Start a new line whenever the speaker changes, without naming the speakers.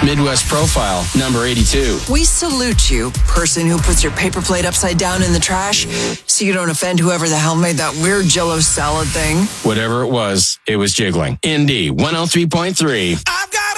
Midwest Profile, number 82.
We salute you, person who puts your paper plate upside down in the trash so you don't offend whoever the hell made that weird Jell-O salad thing.
Whatever it was jiggling. Indy 103.3.
I've got